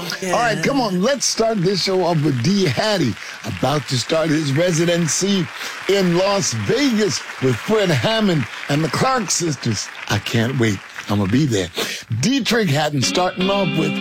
Yeah. All right, come on. Let's start this show off with D. Hattie, about to start his residency in Las Vegas with Fred Hammond and the Clark sisters. I can't wait. I'm going to be there. Dietrich Haddon starting off with